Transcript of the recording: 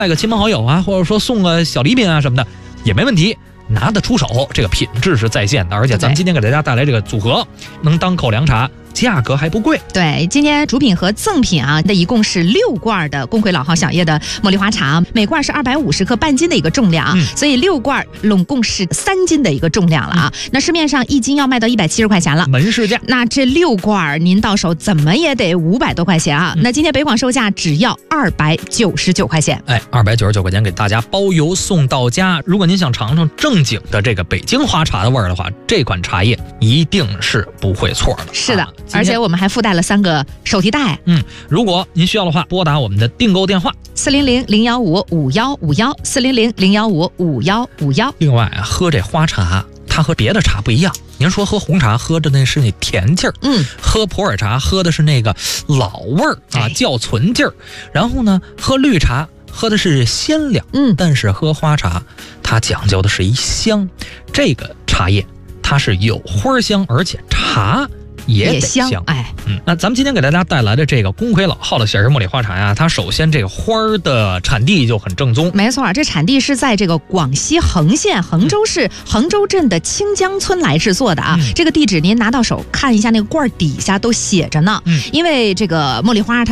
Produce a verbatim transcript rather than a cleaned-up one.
带个亲朋好友啊，或者说送个小礼品啊什么的也没问题，拿得出手，这个品质是在线的。而且咱们今天给大家带来这个组合，能当口粮茶，价格还不贵。 对，今天主品和赠品啊，这一共是六罐的公会老号小叶的茉莉花茶，每罐是二百五十克，半斤的一个重量，嗯、所以六罐拢共是三斤的一个重量了啊。嗯、那市面上一斤要卖到一百七十块钱了， 门市价。 那这六罐您到手怎么也得五百多块钱啊。嗯、那今天北广售价只要二百九十九块钱， 哎，二百九十九块钱给大家包邮送到家。如果您想尝尝正经的这个北京花茶的味儿的话，这款茶叶一定是不会错的。 是的。 啊， 而且我们还附带了三个手提袋。 嗯，如果您需要的话，拨打我们的订购电话四零零零幺五五幺五幺四零零零幺五五幺五幺。 另外啊，喝这花茶，它和别的茶不一样。您说喝红茶喝的那是那甜劲儿，嗯，喝普洱茶喝的是那个老味儿啊，窖存劲儿。然后呢，喝绿茶喝的是鲜亮，嗯，但是喝花茶，它讲究的是一香。这个茶叶它是有花香，而且茶也得香， 哎， 嗯，那咱们今天给大家带来的这个公会老号的小叶茉莉花茶呀，它首先这个花儿的产地就很正宗， 没错，这产地是在这个广西恒县衡州市衡州镇的清江村来制作的啊。嗯、这个地址您拿到手看一下，那个罐底下都写着呢。嗯，因为这个茉莉花它